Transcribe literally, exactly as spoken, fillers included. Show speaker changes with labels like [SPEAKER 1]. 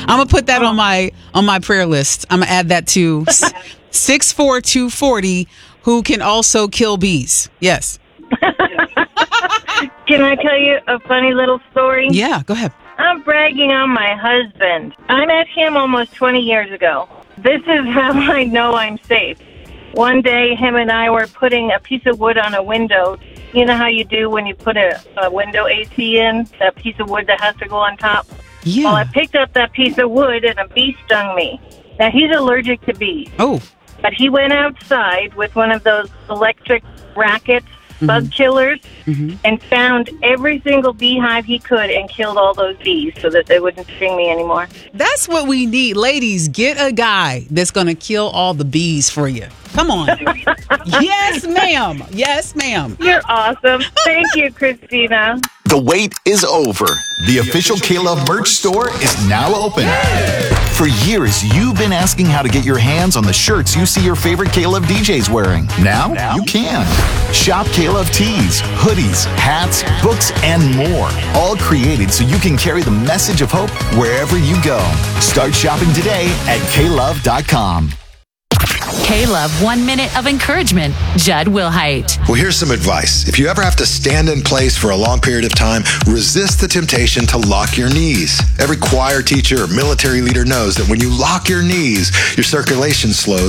[SPEAKER 1] I'm gonna put that on my on my prayer list. I'm gonna add that to six four two forty, who can also kill bees. Yes.
[SPEAKER 2] Can I tell you a funny little story?
[SPEAKER 1] Yeah, go ahead.
[SPEAKER 2] I'm bragging on my husband. I met him almost twenty years ago. This is how I know I'm safe. One day, him and I were putting a piece of wood on a window. You know how you do when you put a, a window A C in, that piece of wood that has to go on top?
[SPEAKER 1] Yeah.
[SPEAKER 2] Well, I picked up that piece of wood and a bee stung me. Now, he's allergic to bees.
[SPEAKER 1] Oh.
[SPEAKER 2] But he went outside with one of those electric rackets, bug mm-hmm. killers, mm-hmm. and found every single beehive he could and killed all those bees so that they wouldn't sting me anymore.
[SPEAKER 1] That's what we need. Ladies, get a guy that's going to kill all the bees for you. Come on. Yes, ma'am. Yes, ma'am.
[SPEAKER 2] You're awesome. Thank you, Christina.
[SPEAKER 3] The wait is over. The official K-Love merch store is now open. For years, you've been asking how to get your hands on the shirts you see your favorite K-Love D Js wearing. Now, now you can. Shop K-Love tees, hoodies, hats, books, and more. All created so you can carry the message of hope wherever you go. Start shopping today at K love dot com.
[SPEAKER 4] K-Love One Minute of Encouragement. Judd Wilhite.
[SPEAKER 5] Well, here's some advice. If you ever have to stand in place for a long period of time, resist the temptation to lock your knees. Every choir teacher or military leader knows that when you lock your knees, your circulation slows.